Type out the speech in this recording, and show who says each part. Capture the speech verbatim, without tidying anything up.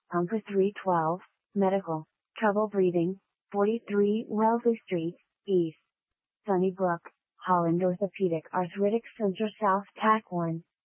Speaker 1: Umpa three twelve, Medical, Trouble Breathing, forty-three Wellesley Street, East Sunnybrook, Holland Orthopedic Arthritic Center South Tack one.